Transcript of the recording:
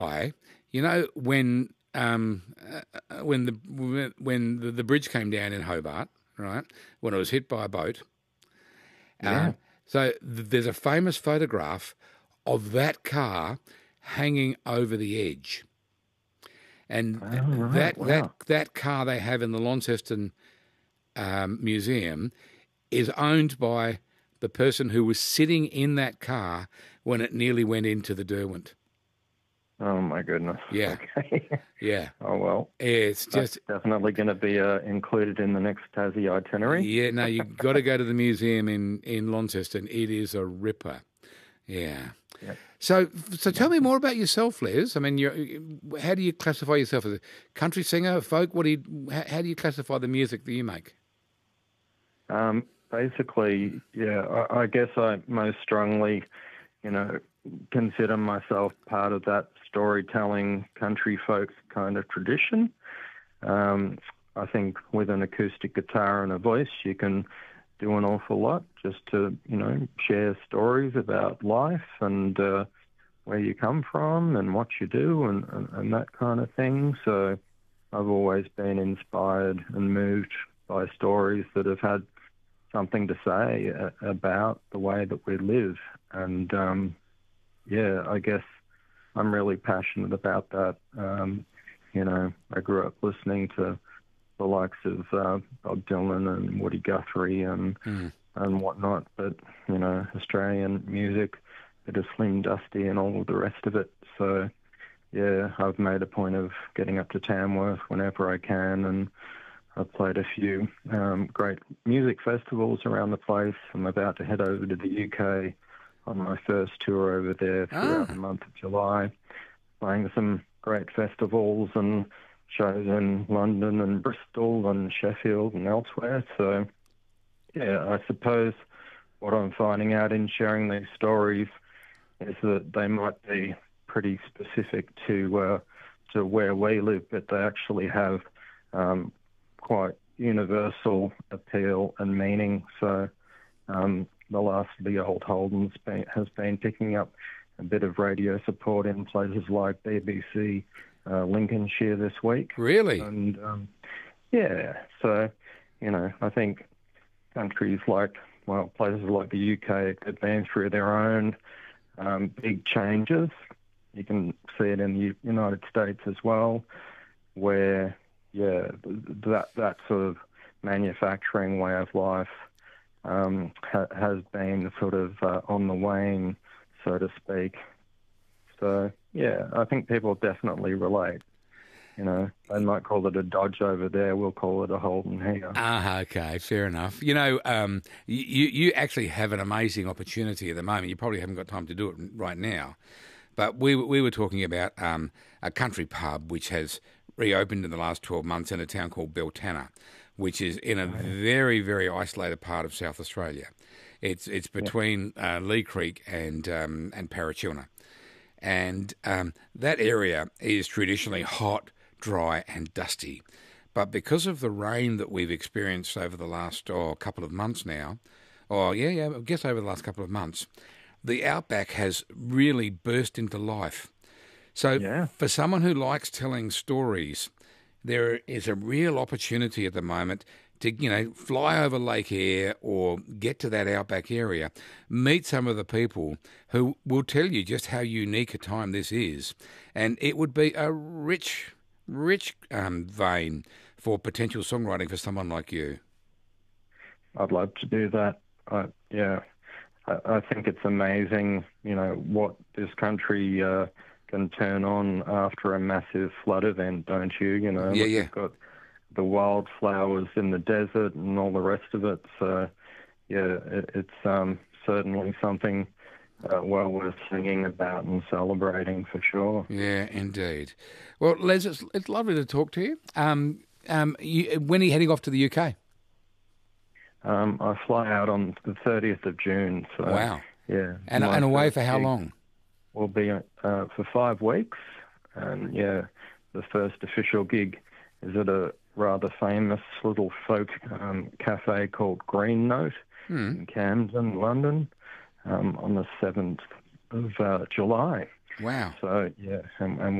You know, when the bridge came down in Hobart, right? When it was hit by a boat. Yeah. There's a famous photograph of that car hanging over the edge, and right. Wow. that car they have in the Launceston Museum is owned by the person who was sitting in that car when it nearly went into the Derwent. Oh my goodness. Yeah. Okay. Yeah. Oh well. It's That's just definitely going to be included in the next Tassie itinerary. yeah. No, you got to go to the museum in Launceston. It is a ripper. Yeah. Yep. So tell me more about yourself, Les. I mean, how do you classify yourself as a country singer, folk? How do you classify the music that you make? Basically, yeah, I guess I most strongly, consider myself part of that storytelling country folk kind of tradition. I think with an acoustic guitar and a voice, you can do an awful lot just to, share stories about life and where you come from and what you do and that kind of thing. So I've always been inspired and moved by stories that have had something to say about the way that we live. And, I guess I'm really passionate about that. I grew up listening to the likes of Bob Dylan and Woody Guthrie and whatnot, but, Australian music, bit of Slim Dusty and all of the rest of it. So, yeah, I've made a point of getting up to Tamworth whenever I can, and I've played a few great music festivals around the place. I'm about to head over to the UK on my first tour over there throughout the month of July, playing some great festivals and shows in London and Bristol and Sheffield and elsewhere. So, yeah, I suppose what I'm finding out in sharing these stories is that they might be pretty specific to where we live, but they actually have quite universal appeal and meaning. So the last of the old Holdens has been picking up a bit of radio support in places like BBC Lincolnshire this week. Really? And so, I think countries places like the UK have been through their own big changes. You can see it in the United States as well, where that sort of manufacturing way of life has been sort of on the wane, so to speak. So, yeah, I think people definitely relate. They might call it a Dodge over there. We'll call it a Holden here. Okay, fair enough. You actually have an amazing opportunity at the moment. You probably haven't got time to do it right now. But we were talking about a country pub which has reopened in the last 12 months in a town called Beltana, which is in a very, very isolated part of South Australia. It's between Lee Creek and Parachuna. And that area is traditionally hot, dry and dusty. But because of the rain that we've experienced over the last couple of months now, I guess over the last couple of months, the outback has really burst into life. So for someone who likes telling stories, there is a real opportunity at the moment to, fly over Lake Eyre or get to that outback area, meet some of the people who will tell you just how unique a time this is. And it would be a rich vein for potential songwriting for someone like you. I'd love to do that. I think it's amazing, what this country can turn on after a massive flood event, don't you? You've got the wildflowers in the desert and all the rest of it. So, it's certainly something well worth singing about and celebrating for sure. Yeah, indeed. Well, Les, it's lovely to talk to you. When are you heading off to the UK? I fly out on the 30th of June. So, wow. Yeah. And away for how long? We'll be for 5 weeks. And, the first official gig is at a rather famous little folk cafe called Green Note in Camden, London, on the 7th of July. Wow. So yeah, and